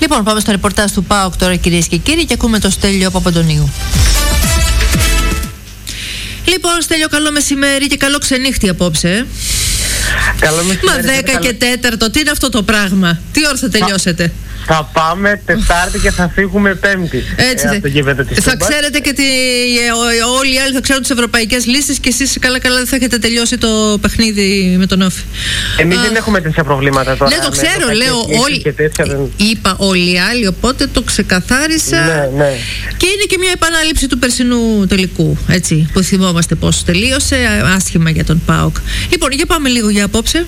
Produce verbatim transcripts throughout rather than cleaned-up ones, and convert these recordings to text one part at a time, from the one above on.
Λοιπόν, πάμε στο ρεπορτάζ του ΠΑΟΚ τώρα, κυρίες και κύριοι, και ακούμε το Στέλιο Παπαντονίου. Λοιπόν, Στέλιο, καλό μεσημέρι και καλό ξενύχτη απόψε. Καλό μεσημέρι. Μα δέκα και τέταρτο, τι είναι αυτό το πράγμα? Τι ώρα θα τελειώσετε? Θα πάμε Τετάρτη και θα φύγουμε Πέμπτη. Έτσι. Ε, θα ξέρετε και τι, όλοι οι άλλοι θα ξέρουν τις ευρωπαϊκές λύσεις και εσείς καλά καλά δεν θα έχετε τελειώσει το παιχνίδι με τον Όφη. Εμείς δεν έχουμε τέτοια προβλήματα τώρα. Ναι, το ξέρω, λέω όλοι. Δεν... Είπα όλοι οι άλλοι, οπότε το ξεκαθάρισα. Ναι, ναι. Και είναι και μια επανάληψη του περσινού τελικού. Έτσι, που θυμόμαστε πώς τελείωσε. Άσχημα για τον ΠΑΟΚ. Λοιπόν, για πάμε λίγο για απόψε.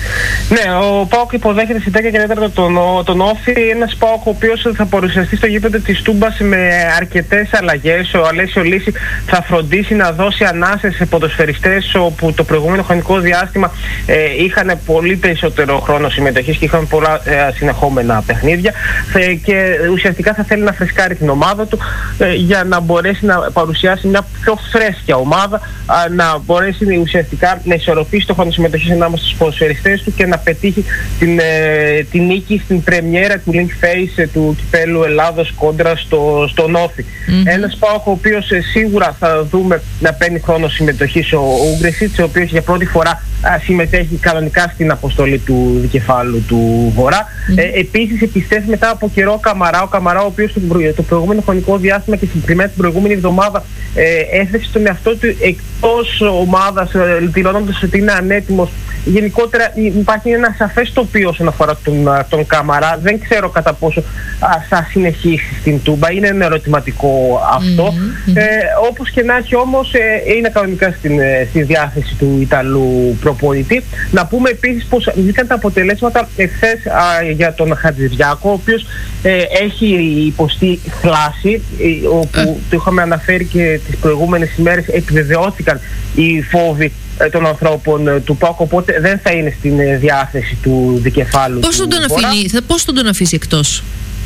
Ναι, ο ΠΑΟΚ υποδέχεται στην δέκα και τέταρτο τον, τον Όφη, ένας ΠΑΟΚ ο οποίος θα παρουσιαστεί στο γήπεδο της Τούμπας με αρκετές αλλαγές. Ο Αλέσιο Λύση θα φροντίσει να δώσει ανάσες σε ποδοσφαιριστές όπου το προηγούμενο χρονικό διάστημα ε, είχαν πολύ περισσότερο χρόνο συμμετοχής και είχαν πολλά ε, συνεχόμενα παιχνίδια ε, και ουσιαστικά θα θέλει να φρεσκάρει την ομάδα του ε, για να μπορέσει να παρουσιάσει μια πιο φρέσκια ομάδα, ε, να μπορέσει ουσιαστικά να ισορροπήσει το χρόνο συμμετοχής ανάμεσα στους ποδοσφαιριστές του και να πετύχει την, ε, την νίκη στην πρεμιέρα του Link Face ε, του κυπέλου Ελλάδος κόντρα στο, στον Όφη. Mm-hmm. Ένας ΠΑΟΚ ο οποίος ε, σίγουρα θα δούμε να παίρνει χρόνο συμμετοχής ο, ο Ούγκρεσιτς, ο οποίος για πρώτη φορά α, συμμετέχει κανονικά στην αποστολή του δικεφάλου του Βορρά. Mm-hmm. Ε, επίσης επιστρέφει μετά από καιρό ο Καμαρά, ο Καμαρά ο οποίος το, το προηγούμενο χρονικό διάστημα και συγκεκριμένα την προηγούμενη εβδομάδα ε, έθεσε τον εαυτό του εκτός ομάδας, ε, δηλώνοντας ότι είναι ανέτοιμος. Γενικότερα υπάρχει ένα σαφές τοπίο όσον αφορά τον, τον Καμαρά. Δεν ξέρω κατά πόσο α, θα συνεχίσει στην Τούμπα. Είναι ένα ερωτηματικό αυτό. Mm-hmm. Ε, όπως και να έχει όμως ε, είναι κανονικά στην, στη διάθεση του Ιταλού προπονητή. Να πούμε επίσης πως βγήκαν τα αποτελέσματα εχθές για τον Χατζηδιάκο, ο οποίος ε, έχει υποστεί θλάση, ε, όπου mm. το είχαμε αναφέρει και τις προηγούμενες ημέρες, επιβεβαιώθηκαν οι φόβοι των ανθρώπων του ΠΑΟΚ, οπότε δεν θα είναι στην διάθεση του δικεφάλου. Πώς τον, τον, αφήνει, θα, πώς τον τον αφήσει εκτός?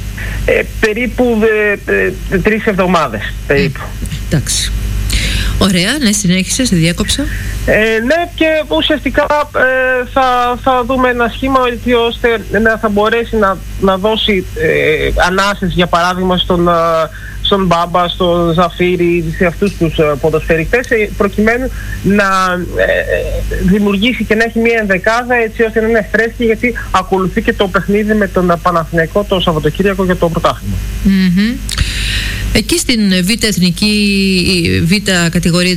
Ε, περίπου ε, ε, τρεις εβδομάδες. Περίπου. Ε, εντάξει. Ωραία, ναι, συνέχισε, σε διάκοψα. Ε, ναι, και ουσιαστικά ε, θα, θα δούμε ένα σχήμα έτσι ώστε να θα μπορέσει να, να δώσει ε, ανάσες, για παράδειγμα, στον, στον Μπάμπα, στον Ζαφίρι, σε αυτούς τους ποδοσφαιριστές, προκειμένου να ε, δημιουργήσει και να έχει μια ενδεκάδα έτσι ώστε να είναι φρέσκη, γιατί ακολουθεί και το παιχνίδι με τον Παναθηναϊκό το Σαββατοκύριακο για το πρωτάθλημα. Mm-hmm. Εκεί στην Β' Εθνική, Β' κατηγορία